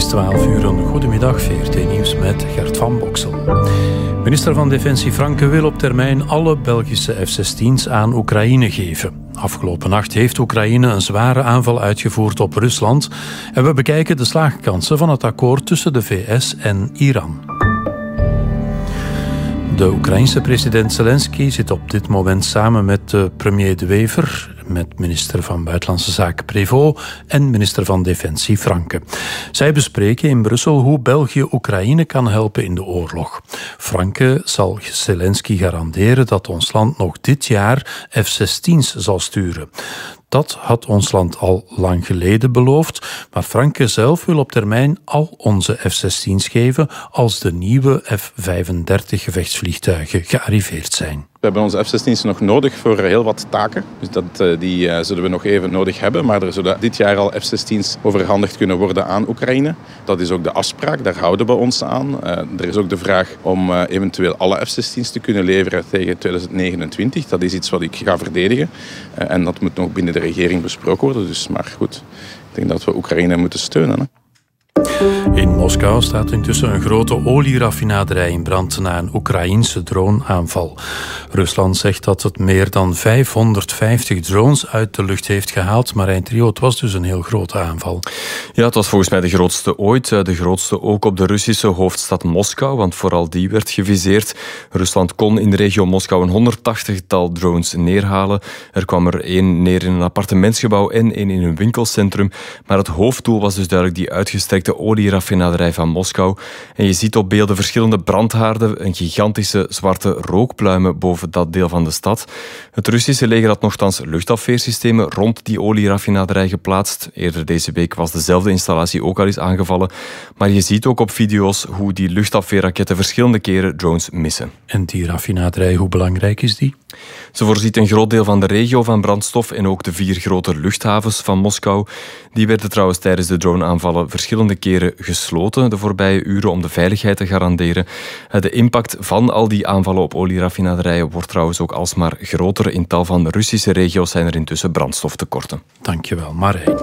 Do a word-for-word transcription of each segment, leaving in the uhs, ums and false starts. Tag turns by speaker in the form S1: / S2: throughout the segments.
S1: is twaalf uur. Een goedemiddag, V R T Nieuws met Gert van Boksel. Minister van Defensie Franke wil op termijn alle Belgische F zestien's aan Oekraïne geven. Afgelopen nacht heeft Oekraïne een zware aanval uitgevoerd op Rusland. En we bekijken de slaagkansen van het akkoord tussen de V S en Iran. De Oekraïense president Zelensky zit op dit moment samen met de premier De Wever, met minister van Buitenlandse Zaken Prévost en minister van Defensie Franke. Zij bespreken in Brussel hoe België Oekraïne kan helpen in de oorlog. Franke zal Zelensky garanderen dat ons land nog dit jaar F zestien's zal sturen. Dat had ons land al lang geleden beloofd, maar Franke zelf wil op termijn al onze F zestien's geven als de nieuwe F vijfendertig gevechtsvliegtuigen gearriveerd zijn.
S2: We hebben onze F zestien's nog nodig voor heel wat taken. Dus dat, die uh, zullen we nog even nodig hebben. Maar er zullen dit jaar al F zestien's overhandigd kunnen worden aan Oekraïne. Dat is ook de afspraak, daar houden we ons aan. Uh, er is ook de vraag om uh, eventueel alle F zestien's te kunnen leveren tegen twintig negenentwintig. Dat is iets wat ik ga verdedigen. Uh, en dat moet nog binnen de regering besproken worden. Dus, maar goed, ik denk dat we Oekraïne moeten steunen. Hè.
S1: In Moskou staat intussen een grote olieraffinaderij in brand na een Oekraïense droneaanval. Rusland zegt dat het meer dan vijfhonderdvijftig drones uit de lucht heeft gehaald. Marijn Trio, het was dus een heel grote aanval.
S3: Ja, het was volgens mij de grootste ooit. De grootste ook op de Russische hoofdstad Moskou, want vooral die werd geviseerd. Rusland kon in de regio Moskou een honderdtachtigtal drones neerhalen. Er kwam er één neer in een appartementsgebouw en één in een winkelcentrum. Maar het hoofddoel was dus duidelijk die uitgestrekte de olieraffinaderij van Moskou. En je ziet op beelden verschillende brandhaarden, een gigantische zwarte rookpluimen boven dat deel van de stad. Het Russische leger had nochtans luchtafweersystemen rond die olieraffinaderij geplaatst. Eerder deze week was dezelfde installatie ook al eens aangevallen. Maar je ziet ook op video's hoe die luchtafweerraketten verschillende keren drones missen.
S1: En die raffinaderij, hoe belangrijk is die?
S3: Ze voorziet een groot deel van de regio van brandstof en ook de vier grote luchthavens van Moskou. Die werden trouwens tijdens de droneaanvallen verschillende keren gesloten de voorbije uren om de veiligheid te garanderen. De impact van al die aanvallen op olieraffinaderijen wordt trouwens ook alsmaar groter. In tal van Russische regio's zijn er intussen brandstoftekorten.
S1: Dankjewel, Marijn.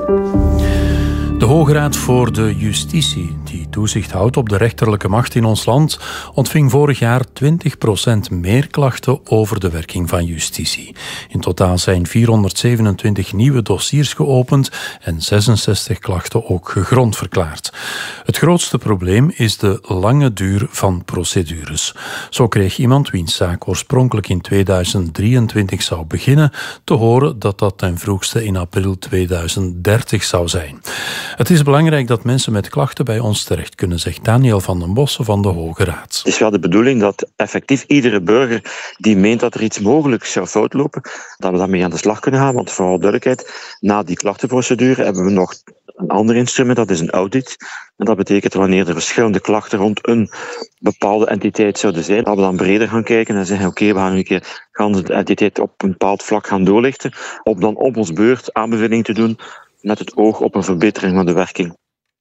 S1: De Hoge Raad voor de Justitie, die toezicht houdt op de rechterlijke macht in ons land, ontving vorig jaar twintig procent meer klachten over de werking van justitie. In totaal zijn vierhonderdzevenentwintig nieuwe dossiers geopend en zesenzestig klachten ook gegrond verklaard. Het grootste probleem is de lange duur van procedures. Zo kreeg iemand wiens zaak oorspronkelijk in tweeduizend drieëntwintig zou beginnen te horen dat dat ten vroegste in april tweeduizend dertig zou zijn. Het is belangrijk dat mensen met klachten bij ons terecht kunnen, zegt Daniel van den Bossen van de Hoge Raad.
S4: Het is wel de bedoeling dat effectief iedere burger die meent dat er iets mogelijk zou foutlopen, dat we daarmee aan de slag kunnen gaan. Want voor alle duidelijkheid, na die klachtenprocedure hebben we nog een ander instrument, dat is een audit. En dat betekent wanneer er verschillende klachten rond een bepaalde entiteit zouden zijn, dat we dan breder gaan kijken en zeggen, oké, okay, we gaan nu een keer gaan de entiteit op een bepaald vlak gaan doorlichten, om dan op ons beurt aanbevelingen te doen met het oog op een verbetering van de werking.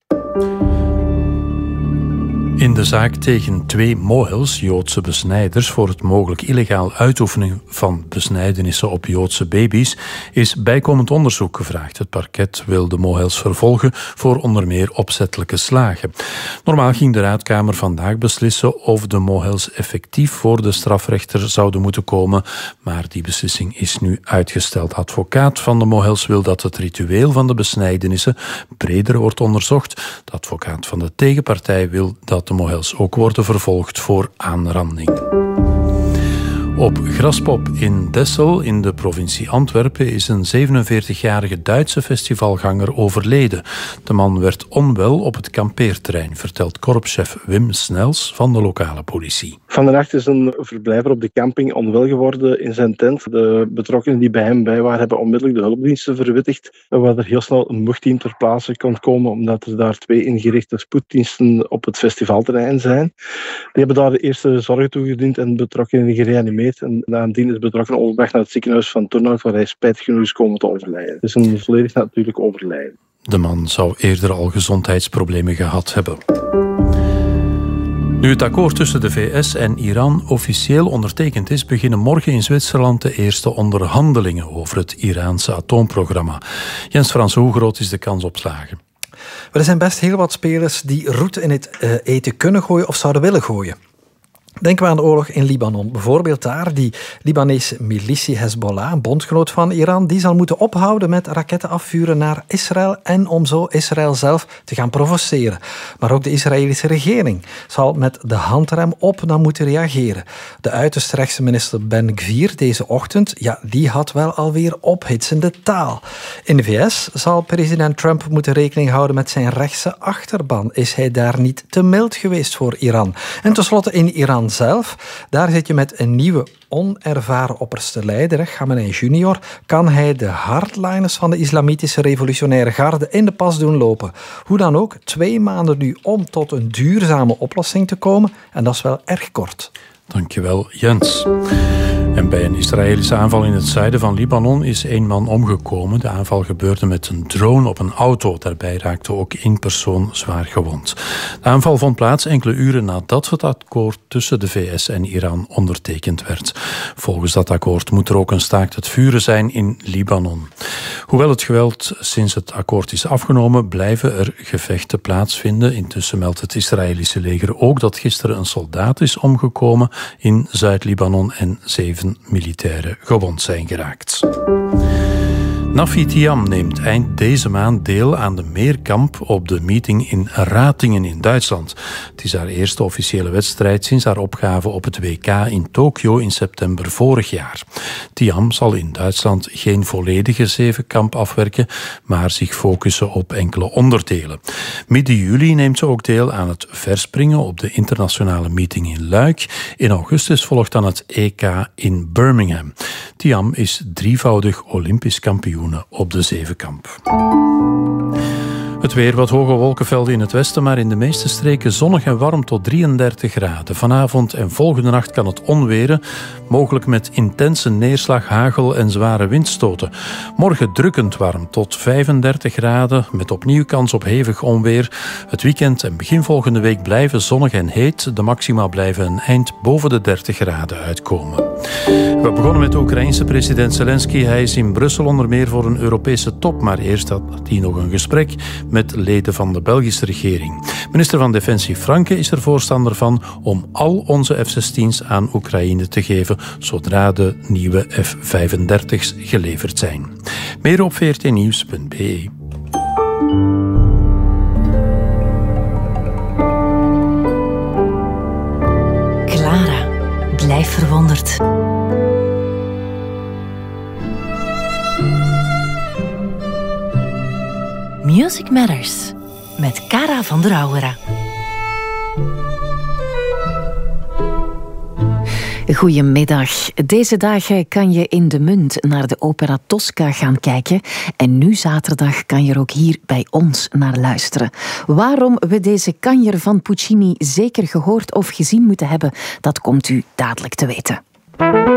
S1: In de zaak tegen twee mohels, Joodse besnijders, voor het mogelijk illegaal uitoefenen van besnijdenissen op Joodse baby's, is bijkomend onderzoek gevraagd. Het parket wil de mohels vervolgen voor onder meer opzettelijke slagen. Normaal ging de Raadkamer vandaag beslissen of de mohels effectief voor de strafrechter zouden moeten komen, maar die beslissing is nu uitgesteld. De advocaat van de mohels wil dat het ritueel van de besnijdenissen breder wordt onderzocht. De advocaat van de tegenpartij wil dat de mohels ook worden vervolgd voor aanranding. Op Graspop in Dessel, in de provincie Antwerpen, is een zevenenveertigjarige Duitse festivalganger overleden. De man werd onwel op het kampeerterrein, vertelt korpschef Wim Snels van de lokale politie.
S5: Van de nacht is een verblijver op de camping onwel geworden in zijn tent. De betrokkenen die bij hem bij waren, hebben onmiddellijk de hulpdiensten verwittigd, waar er heel snel een mochtteam ter plaatse kon komen, omdat er daar twee ingerichte spoeddiensten op het festivalterrein zijn. Die hebben daar de eerste zorgen toegediend en de betrokkenen gereanimeerd. En nadien is betrokken onderweg naar het ziekenhuis van Turnhout, waar hij spijtig genoeg is komen te overlijden. Het is een volledig natuurlijk overlijden.
S1: De man zou eerder al gezondheidsproblemen gehad hebben. Nu het akkoord tussen de V S en Iran officieel ondertekend is, beginnen morgen in Zwitserland de eerste onderhandelingen over het Iraanse atoomprogramma. Jens Frans, hoe groot is de kans op slagen?
S6: Maar er zijn best heel wat spelers die roet in het uh, eten kunnen gooien of zouden willen gooien. Denken we aan de oorlog in Libanon. Bijvoorbeeld daar, die Libanese militie Hezbollah, een bondgenoot van Iran, die zal moeten ophouden met raketten afvuren naar Israël en om zo Israël zelf te gaan provoceren. Maar ook de Israëlische regering zal met de handrem op dan moeten reageren. De uiterst rechtse minister Ben Gvir deze ochtend, ja, die had wel alweer ophitsende taal. In de V S zal president Trump moeten rekening houden met zijn rechtse achterban. Is hij daar niet te mild geweest voor Iran? En tenslotte in Iran zelf, daar zit je met een nieuwe onervaren opperste leider, Khamenei junior, kan hij de hardliners van de islamitische revolutionaire garde in de pas doen lopen. Hoe dan ook, twee maanden nu om tot een duurzame oplossing te komen en dat is wel erg kort.
S1: Dankjewel, Jens. En bij een Israëlische aanval in het zuiden van Libanon is één man omgekomen. De aanval gebeurde met een drone op een auto. Daarbij raakte ook één persoon zwaar gewond. De aanval vond plaats enkele uren nadat het akkoord tussen de V S en Iran ondertekend werd. Volgens dat akkoord moet er ook een staakt het vuren zijn in Libanon. Hoewel het geweld sinds het akkoord is afgenomen, blijven er gevechten plaatsvinden. Intussen meldt het Israëlische leger ook dat gisteren een soldaat is omgekomen in Zuid-Libanon en zeven militairen gewond zijn geraakt. Nafi Thiam neemt eind deze maand deel aan de meerkamp op de meeting in Ratingen in Duitsland. Het is haar eerste officiële wedstrijd sinds haar opgave op het W K in Tokio in september vorig jaar. Thiam zal in Duitsland geen volledige zevenkamp afwerken, maar zich focussen op enkele onderdelen. Midden juli neemt ze ook deel aan het verspringen op de internationale meeting in Luik. In augustus volgt dan het E K in Birmingham. Thiam is drievoudig Olympisch kampioen op de zevenkamp. Het weer, wat hoge wolkenvelden in het westen, maar in de meeste streken zonnig en warm tot drieëndertig graden. Vanavond en volgende nacht kan het onweren, mogelijk met intense neerslag, hagel en zware windstoten. Morgen drukkend warm tot vijfendertig graden, met opnieuw kans op hevig onweer. Het weekend en begin volgende week blijven zonnig en heet. De maxima blijven een eind boven de dertig graden uitkomen. We begonnen met de Oekraïense president Zelensky. Hij is in Brussel onder meer voor een Europese top, maar eerst had hij nog een gesprek met leden van de Belgische regering. Minister van Defensie Franke is er voorstander van om al onze F zestien's aan Oekraïne te geven zodra de nieuwe F vijfendertig's geleverd zijn. Meer op v r t nieuws punt b e.
S7: Clara, blijf verwonderd. Music Matters met Cara van der Auwera. Goedemiddag. Deze dagen kan je in de Munt naar de Opera Tosca gaan kijken. En nu zaterdag kan je er ook hier bij ons naar luisteren. Waarom we deze kanjer van Puccini zeker gehoord of gezien moeten hebben, dat komt u dadelijk te weten.